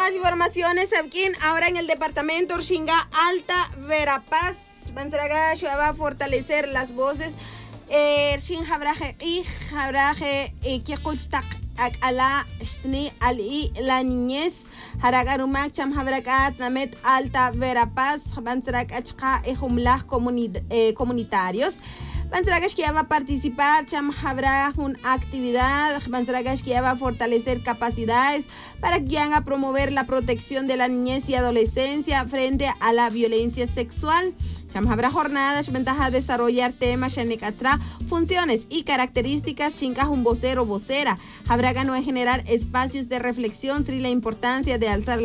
más informaciones aquí ahora en el departamento Urshinga Alta Verapaz. Bansaraga va a fortalecer las voces. Shin Habraje y Habraje Kikuchtak Akala Shtni Ali la niñez. Haragarumak Cham Habrakat Namet Alta Verapaz. Bansarak Achka Ejumlah comunitarios. Bansaragash que va a participar, habrá una actividad, Bansaragash que va a fortalecer capacidades para que vayan a promover la protección de la niñez y adolescencia frente a la violencia sexual. Habrá jornadas, ventaja de desarrollar temas, funciones y características, chincas un vocero o vocera. Habrá gano de generar espacios de reflexión sobre la importancia de alzar